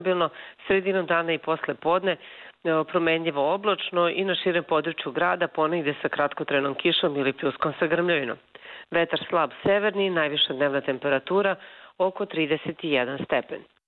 stabilno, sredinom dana i posle podne promenljivo oblačno i na širem području grada ponegde sa kratkotrajnom kišom ili pljuskom sa grmljavinom. Vetar slab severni, najviša dnevna temperatura oko 31 stepen.